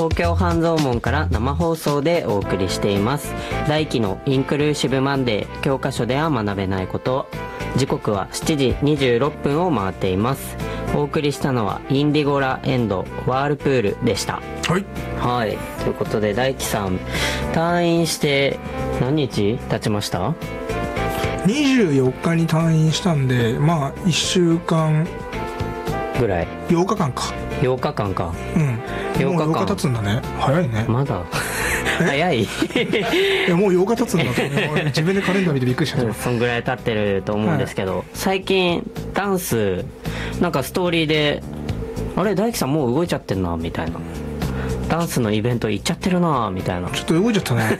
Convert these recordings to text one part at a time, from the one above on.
東京半蔵門から生放送でお送りしています。大輝のインクルーシブマンデー、教科書では学べないこと。時刻は7時26分を回っています。お送りしたのはインディゴラエンドワールプールでした。はい、ということで大輝さん退院して何日経ちました？ 24日に退院したんで、まあ1週間ぐらい。 8日間か。 8日間か。 8日間。もう8日経つんだね。早いね。 まだ早い。 いやもう8日経つんだと思う。自分でカレンダー見てびっくりしちゃった。 そんぐらい経ってると思うんですけど、最近ダンスなんかストーリーであれ大輝さんもう動いちゃってんなみたいな、ダンスのイベント行っちゃってるなみたいな、ちょっと動いちゃったね。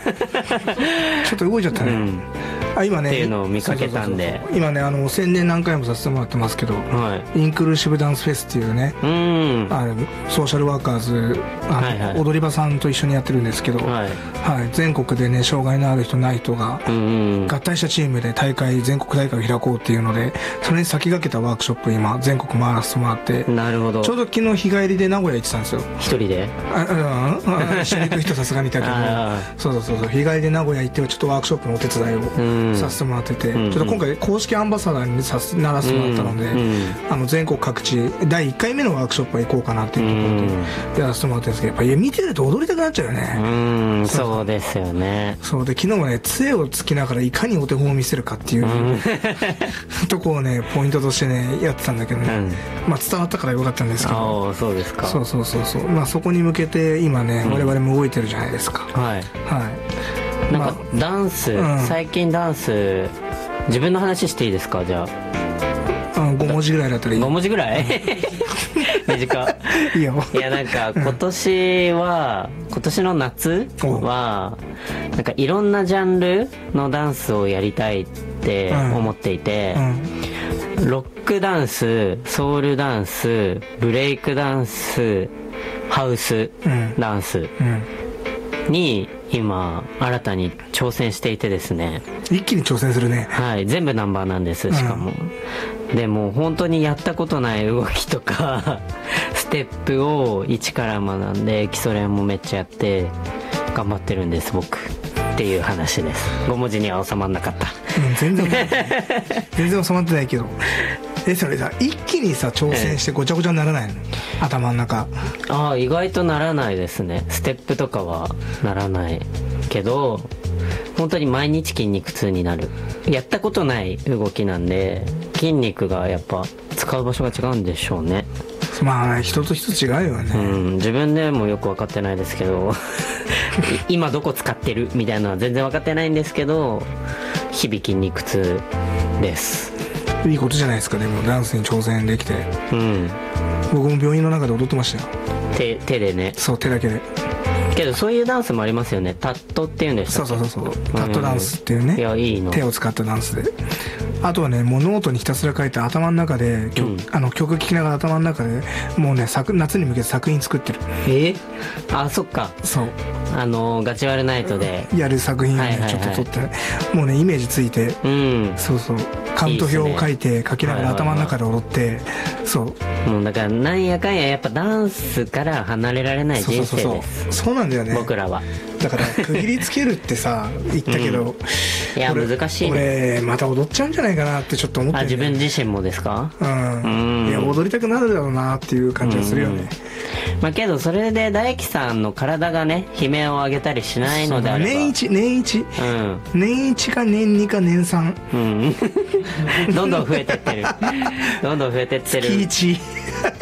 今ねっていうのを見かけたんで、 今ね宣伝何回もさせてもらってますけど、インクルーシブダンスフェスっていうね、ソーシャルワーカーズ踊り場さんと一緒にやってるんですけど、全国でね障害のある人ない人が合体したチームで全国大会を開こうっていうので、それに先駆けたワークショップ今全国回らせてもらって。 なるほど。 ちょうど昨日日帰りで名古屋行ってたんですよ。 一人で？ 一緒に行く人さすがにいたけどそう日帰りで名古屋行ってちょっとワークショップのお手伝いをさせてもらってて、ちょっと今回公式アンバサダーにならせてもらったので、全国各地第1回目のワークショップは行こうかなっていうところでやらせてもらってるんですけど、やっぱ見てると踊りたくなっちゃうよね。 そうですよね。 そうで、昨日もね杖をつきながらいかにお手本を見せるかっていうとこをねポイントとしてねやってたんだけどね、まあ伝わったからよかったんですけど。 そうですか。 まあそこに向けて今ね我々も動いてるじゃないですか。 なんかダンス、最近ダンス自分の話していいですか？じゃあ 5文字ぐらいだったらいい。 5文字ぐらい？短いいよ。いやなんか今年の夏はなんかいろんなジャンルのダンスをやりたいって思っていて、ロックダンス、ソウルダンス、ブレイクダンス、ハウスダンスに今新たに挑戦していてですね。 一気に挑戦するね。 全部ナンバーなんです。しかも、でも本当にやったことない動きとかステップを一から学んで基礎練もめっちゃやって頑張ってるんです僕っていう話です。5文字には収まんなかった。 全然収まってないけど。それさ一気にさ挑戦してごちゃごちゃにならないの？頭の中。 意外とならないですね。ステップとかはならないけど本当に毎日筋肉痛になる。やったことない動きなんで筋肉がやっぱ使う場所が違うんでしょうね。 まあ人と人違うよね。 自分でもよく分かってないですけど今どこ使ってるみたいなのは全然分かってないんですけど、日々筋肉痛です。 いいことじゃないですか。でもダンスに挑戦できて、僕も病院の中で踊ってましたよ。 手でね。 そう、手だけで。 けどそういうダンスもありますよね。タットっていうんですか？ そうタットダンスっていうね。 いやいいの。 手を使ったダンスで。あとはねもうノートにひたすら書いて頭の中で曲聴きながら頭の中でもうね夏に向けて作品作ってる。 そっか。 そうガチワルナイトでやる作品をねちょっと撮ってもうねイメージついて、カウント表を書きながら頭の中で踊って、 もうだからなんやかんややっぱダンスから離れられない人生です。 そうなんだよね。 僕らはだから区切りつけるってさ言ったけど、 いや難しいね。俺また踊っちゃうんじゃないかなってちょっと思ってる、 自分自身もですか？いや踊りたくなるだろうなっていう感じがするよね。 けどそれで大輝さんの体がね悲鳴を上げたりしないのであれば年1か年2か年3 どんどん増えてってる月1